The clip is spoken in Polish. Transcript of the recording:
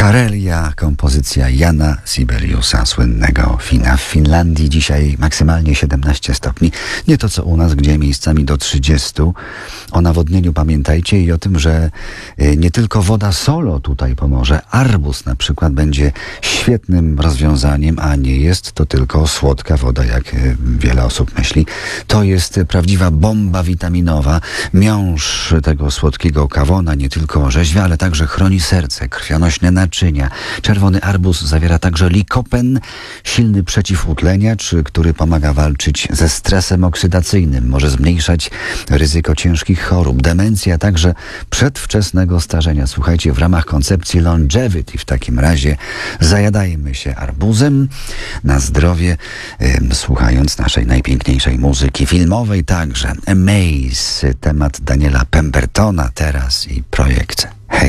Karelia, kompozycja Jana Sibeliusa, słynnego Fina. W Finlandii dzisiaj maksymalnie 17 stopni. Nie to co u nas, gdzie miejscami do 30. O nawodnieniu pamiętajcie i o tym, że nie tylko woda solo tutaj pomoże. Arbuz na przykład będzie świetnym rozwiązaniem, a nie jest to tylko słodka woda, jak wiele osób myśli. To jest prawdziwa bomba witaminowa. Miąższ tego słodkiego kawona nie tylko orzeźwia, ale także chroni serce, krwionośne naczynia. Czerwony arbuz zawiera także likopen, silny przeciwutleniacz, który pomaga walczyć ze stresem oksydacyjnym. Może zmniejszać ryzyko ciężkich chorób, demencji, a także przedwczesnego starzenia. Słuchajcie, w ramach koncepcji longevity w takim razie zajadajmy się arbuzem na zdrowie, słuchając naszej najpiękniejszej muzyki filmowej także. Amaze, temat Daniela Pembertona teraz i projekt Hey.